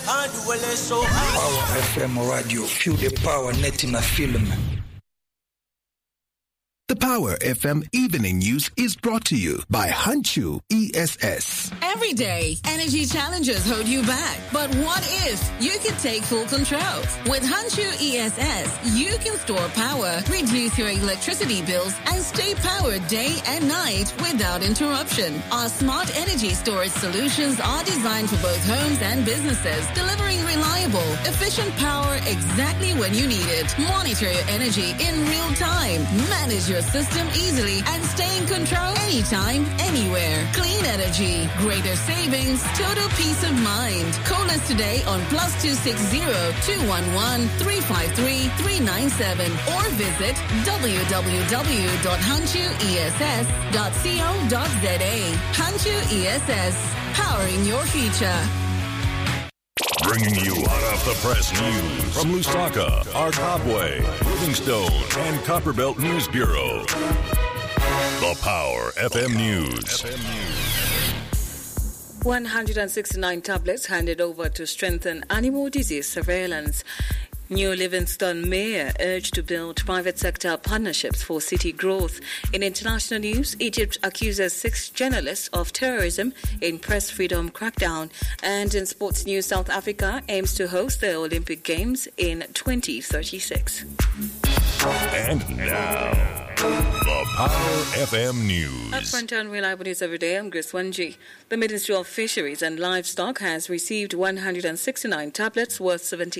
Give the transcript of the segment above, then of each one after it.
Power FM radio, feel the power net in a film. The Power FM Evening News is brought to you by Hanchu ESS. Every day, energy challenges hold you back. But what if you could take full control? With Hanchu ESS, you can store power, reduce your electricity bills, and stay powered day and night without interruption. Our smart energy storage solutions are designed for both homes and businesses, delivering reliable, efficient power exactly when you need it. Monitor your energy in real time. Manage your system easily and stay in control anytime, anywhere. Clean energy, greater savings, total peace of mind. Call us today on +260-211-353-397 or visit www.hanchuess.co.za. Hanchu ESS, powering your future. Bringing you hot off the press news from Lusaka, Argobwe, Livingstone, and Copperbelt News Bureau. The Power FM News. 169 tablets handed over to strengthen animal disease surveillance. New Livingstone Mayor urged to build private sector partnerships for city growth. In international news, Egypt accuses 6 journalists of terrorism in press freedom crackdown. And in sports news, South Africa aims to host the Olympic Games in 2036. And now, the Power FM News. Upfront and reliable news every day. I'm Grace Wanji. The Ministry of Fisheries and Livestock has received 169 tablets worth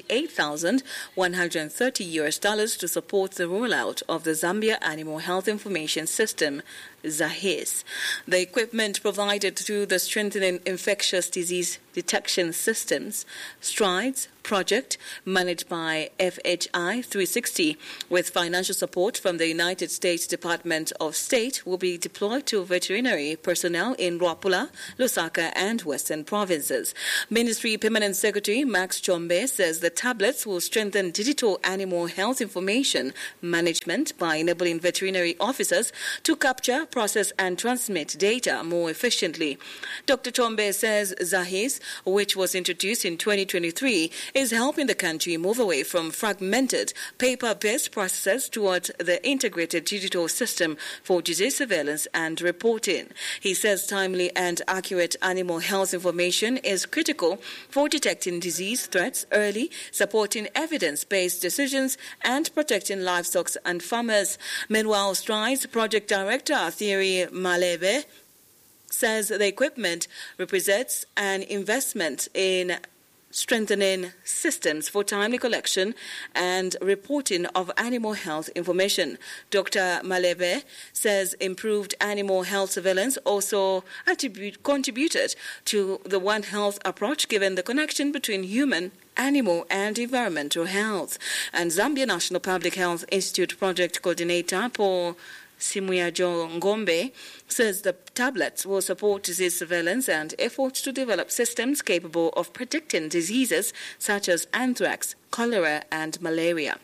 $78,130 to support the rollout of the Zambia Animal Health Information System, ZAHIS. The equipment provided through the Strengthening Infectious Disease Detection Systems STRIDES project, managed by FHI 360, with financial support from the United States Department of State, will be deployed to veterinary personnel in Ruapula, Lusaka, and Western provinces. Ministry Permanent Secretary Max Chombe says the tablets will strengthen digital animal health information management by enabling veterinary officers to capture, process, and transmit data more efficiently. Dr. Chombe says ZAHIS, which was introduced in 2023, is helping the country move away from fragmented paper-based processes towards the integrated digital system for disease surveillance and reporting. He says timely and accurate animal health information is critical for detecting disease threats early, supporting evidence-based decisions, and protecting livestock and farmers. Meanwhile, STRIDES Project Director Thierry Malebe says the equipment represents an investment in strengthening systems for timely collection and reporting of animal health information. Dr. Malebe says improved animal health surveillance also contributed to the One Health approach, given the connection between human, animal, and environmental health. And Zambia National Public Health Institute Project Coordinator Paul Simuyajo Ngombe says the tablets will support disease surveillance and efforts to develop systems capable of predicting diseases such as anthrax, cholera, and malaria.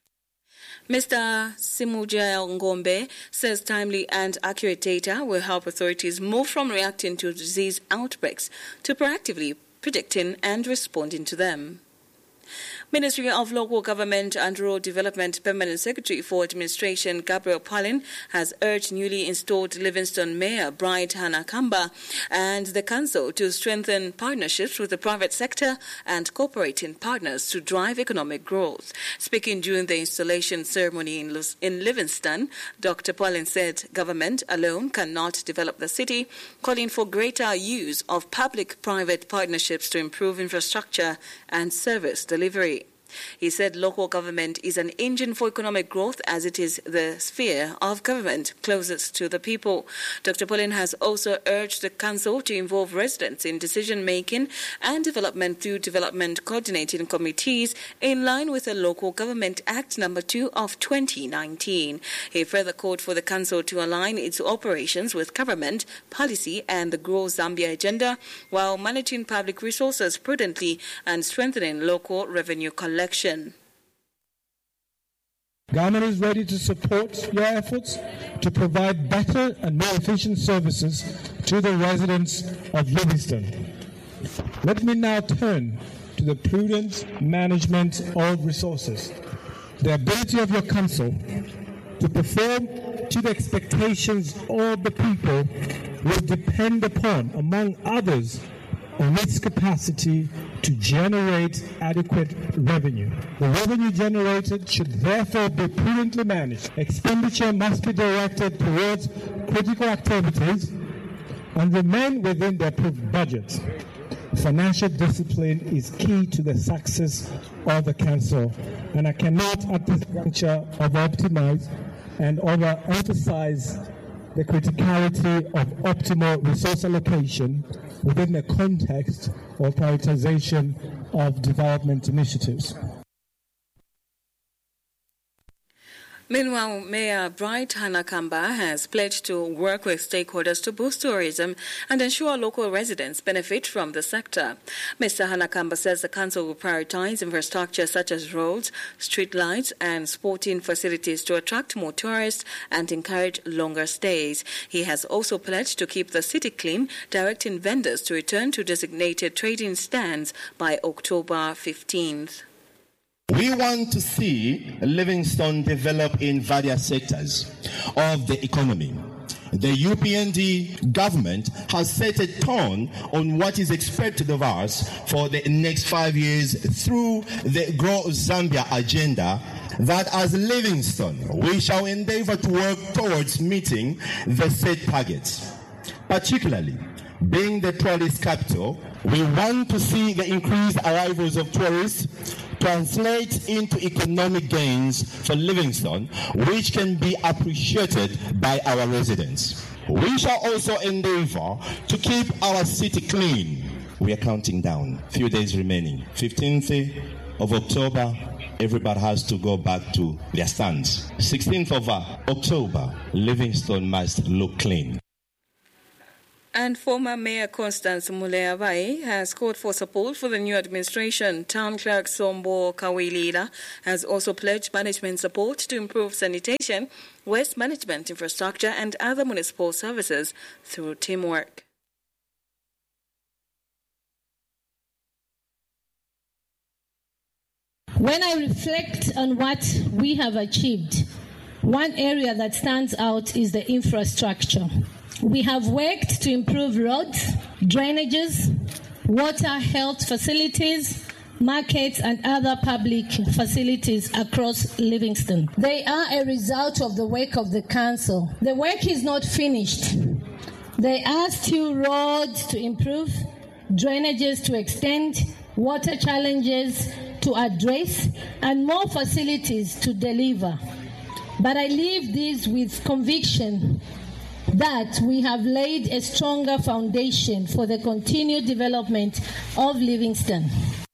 Mr. Simuyajo Ngombe says timely and accurate data will help authorities move from reacting to disease outbreaks to proactively predicting and responding to them. Ministry of Local Government and Rural Development Permanent Secretary for Administration Gabriel Palin has urged newly installed Livingstone Mayor Bright Hanakamba and the Council to strengthen partnerships with the private sector and cooperating partners to drive economic growth. Speaking during the installation ceremony in Livingstone, Dr. Palin said government alone cannot develop the city, calling for greater use of public-private partnerships to improve infrastructure and service delivery. He said local government is an engine for economic growth as it is the sphere of government closest to the people. Dr. Pauline has also urged the council to involve residents in decision-making and development through development coordinating committees in line with the Local Government Act No. 2 of 2019. He further called for the council to align its operations with government, policy and the Grow Zambia agenda while managing public resources prudently and strengthening local revenue collection. Government is ready to support your efforts to provide better and more efficient services to the residents of Livingstone. Let me now turn to to the prudent management of resources. The ability of your council to perform to the expectations of the people will depend upon, among others, on its capacity to generate adequate revenue. The revenue generated should therefore be prudently managed. Expenditure must be directed towards critical activities and remain within the approved budget. Financial discipline is key to the success of the council, and I cannot at this juncture optimize and overemphasize the criticality of optimal resource allocation within the context of prioritization of development initiatives. Meanwhile, Mayor Bright Hanakamba has pledged to work with stakeholders to boost tourism and ensure local residents benefit from the sector. Mr. Hanakamba says the council will prioritize infrastructure such as roads, street lights and sporting facilities to attract more tourists and encourage longer stays. He has also pledged to keep the city clean, directing vendors to return to designated trading stands by October 15th. We want to see Livingstone develop in various sectors of the economy. The UPND government has set a tone on what is expected of us for the next 5 years through the Grow Zambia agenda, that as Livingstone, we shall endeavor to work towards meeting the set targets. Particularly, being the tourist capital, we want to see the increased arrivals of tourists translate into economic gains for Livingstone, which can be appreciated by our residents. We shall also endeavor to keep our city clean. We are counting down, few days remaining. 15th of October, everybody has to go back to their stands. 16th of October, Livingstone must look clean. And former Mayor Constance Muleabai has called for support for the new administration. Town Clerk Sombo Kawilila has also pledged management support to improve sanitation, waste management infrastructure and other municipal services through teamwork. When I reflect on what we have achieved, one area that stands out is the infrastructure. We have worked to improve roads, drainages, water health facilities, markets and other public facilities across Livingstone. They are a result of the work of the council. The work is not finished. There are still roads to improve, drainages to extend, water challenges to address, and more facilities to deliver. But I leave this with conviction that we have laid a stronger foundation for the continued development of Livingstone.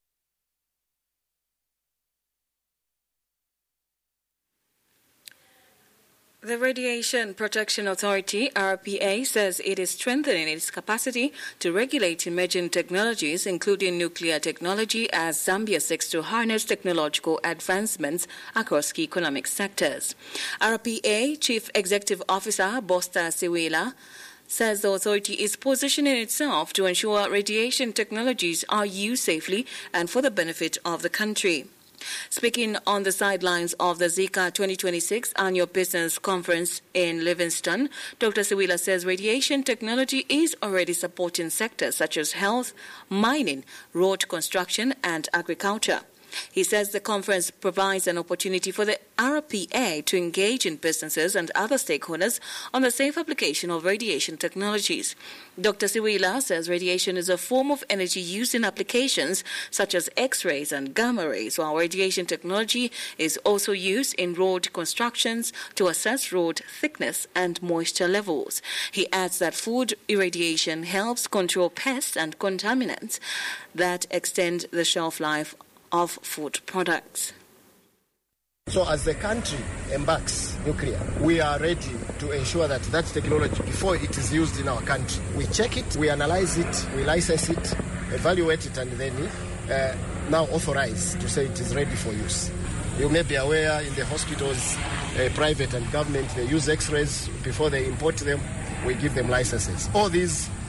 The Radiation Protection Authority, RPA, says it is strengthening its capacity to regulate emerging technologies, including nuclear technology, as Zambia seeks to harness technological advancements across key economic sectors. RPA Chief Executive Officer Bosta Siwila says the authority is positioning itself to ensure radiation technologies are used safely and for the benefit of the country. Speaking on the sidelines of the Zika 2026 Annual Business Conference in Livingstone, Dr. Siwila says radiation technology is already supporting sectors such as health, mining, road construction and agriculture. He says the conference provides an opportunity for the RPA to engage in businesses and other stakeholders on the safe application of radiation technologies. Dr. Siwila says radiation is a form of energy used in applications such as X-rays and gamma rays, while radiation technology is also used in road constructions to assess road thickness and moisture levels. He adds that food irradiation helps control pests and contaminants that extend the shelf life of food products. So as the country embarks nuclear, we are ready to ensure that that technology, before it is used in our country, we check it, we analyze it, we license it, evaluate it, and then now authorize to say it is ready for use. You may be aware in the hospitals, private and government, they use X-rays before they import them. We give them licenses. All these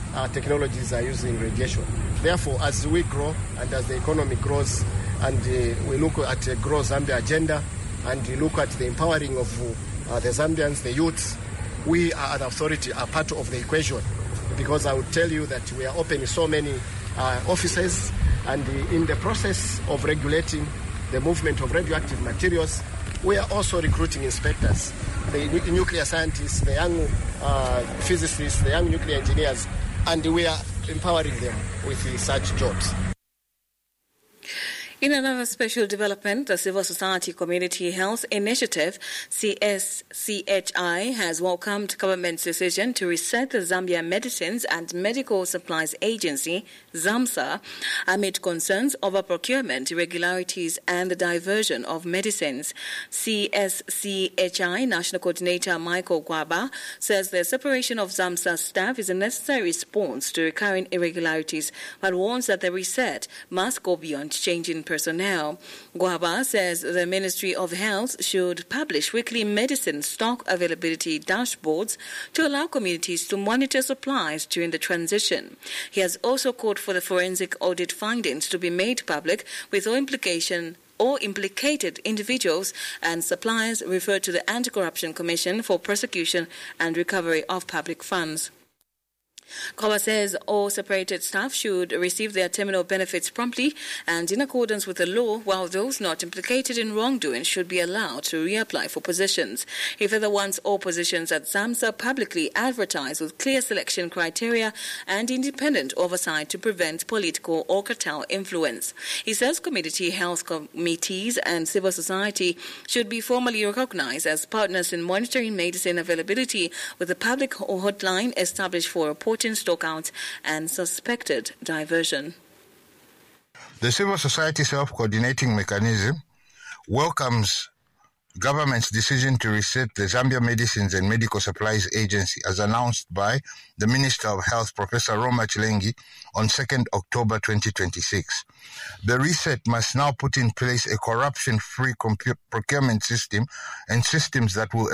technologies are using radiation. Therefore, as we grow and as the economy grows, and we look at a Grow Zambia agenda, and we look at the empowering of the Zambians, the youths, we are an authority, are part of the equation. Because I would tell you that we are opening so many offices, and in the process of regulating the movement of radioactive materials, we are also recruiting inspectors, the nuclear scientists, the young physicists, the young nuclear engineers, and we are empowering them with such jobs. In another special development, the Civil Society Community Health Initiative, CSCHI, has welcomed government's decision to reset the Zambia Medicines and Medical Supplies Agency, ZAMSA, amid concerns over procurement irregularities and the diversion of medicines. CSCHI National Coordinator Michael Gwaba says the separation of ZAMSA staff is a necessary response to recurring irregularities, but warns that the reset must go beyond changing personnel. Gwaba says the Ministry of Health should publish weekly medicine stock availability dashboards to allow communities to monitor supplies during the transition. He has also called for the forensic audit findings to be made public, with all implicated individuals and suppliers referred to the Anti-Corruption Commission for prosecution and recovery of public funds. Koba says all separated staff should receive their terminal benefits promptly and in accordance with the law, while those not implicated in wrongdoing should be allowed to reapply for positions. He further wants all positions at ZAMSA publicly advertised with clear selection criteria and independent oversight to prevent political or cartel influence. He says community health committees and civil society should be formally recognized as partners in monitoring medicine availability, with a public hotline established for reporting stockouts and suspected diversion. The civil society self-coordinating mechanism welcomes government's decision to reset the Zambia Medicines and Medical Supplies Agency, as announced by the Minister of Health, Professor Roma Chilengi, on 2nd October 2026. The reset must now put in place a corruption-free procurement system and systems that will